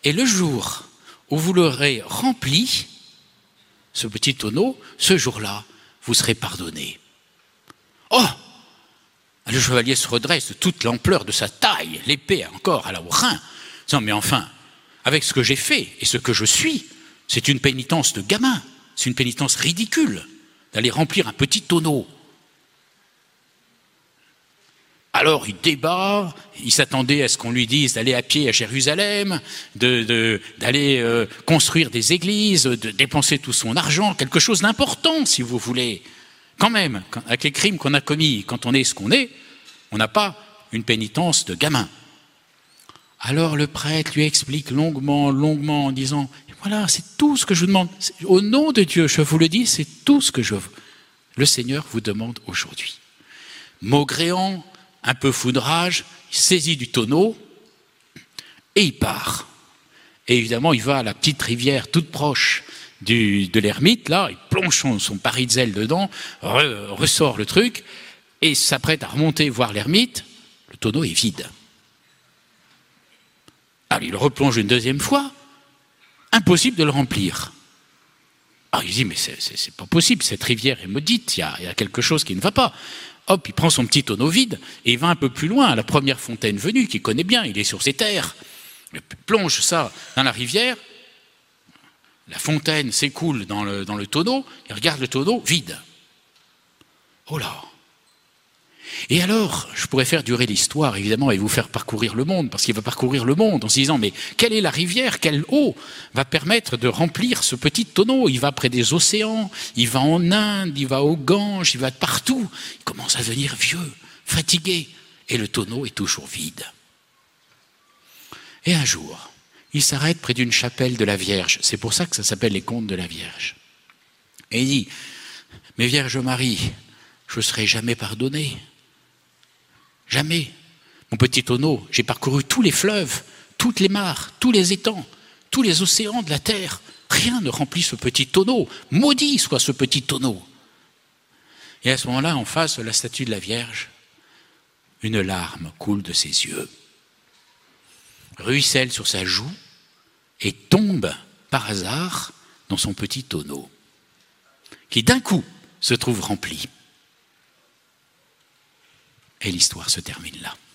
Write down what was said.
Et le jour où vous l'aurez rempli, ce petit tonneau, ce jour-là, vous serez pardonné. » Oh! Le chevalier se redresse de toute l'ampleur de sa taille, l'épée encore à la au rein. Non mais enfin, avec ce que j'ai fait et ce que je suis, c'est une pénitence de gamin, c'est une pénitence ridicule d'aller remplir un petit tonneau. Alors il débat, il s'attendait à ce qu'on lui dise d'aller à pied à Jérusalem, d'aller construire des églises, de dépenser tout son argent, quelque chose d'important si vous voulez. Quand même, avec les crimes qu'on a commis, quand on est ce qu'on est, on n'a pas une pénitence de gamin. Alors le prêtre lui explique longuement en disant « Voilà, c'est tout ce que je vous demande. Au nom de Dieu, je vous le dis, c'est tout ce que le Seigneur vous demande aujourd'hui. » Maugréant, un peu foudrage, il saisit du tonneau et il part. Et évidemment, il va à la petite rivière toute proche de l'ermite, là, il plonge son parizel dedans, ressort le truc, et s'apprête à remonter voir l'ermite, le tonneau est vide. Alors il le replonge une deuxième fois, impossible de le remplir. Alors il dit, mais c'est pas possible, cette rivière est maudite, il y a quelque chose qui ne va pas. Hop, il prend son petit tonneau vide, et il va un peu plus loin, à la première fontaine venue, qu'il connaît bien, il est sur ses terres. Il plonge ça dans la rivière, la fontaine s'écoule dans le tonneau, il regarde le tonneau vide. Oh là! Et alors, je pourrais faire durer l'histoire, évidemment, et vous faire parcourir le monde, parce qu'il va parcourir le monde en se disant, mais quelle est la rivière, quelle eau va permettre de remplir ce petit tonneau? Il va près des océans, il va en Inde, il va au Gange, il va partout. Il commence à devenir vieux, fatigué, et le tonneau est toujours vide. Et un jour, il s'arrête près d'une chapelle de la Vierge. C'est pour ça que ça s'appelle les contes de la Vierge. Et il dit, « Mais Vierge Marie, je ne serai jamais pardonné. Jamais. Mon petit tonneau, j'ai parcouru tous les fleuves, toutes les mares, tous les étangs, tous les océans de la terre. Rien ne remplit ce petit tonneau. Maudit soit ce petit tonneau. » Et à ce moment-là, en face de la statue de la Vierge, une larme coule de ses yeux, ruisselle sur sa joue et tombe par hasard dans son petit tonneau, qui d'un coup se trouve rempli. Et l'histoire se termine là.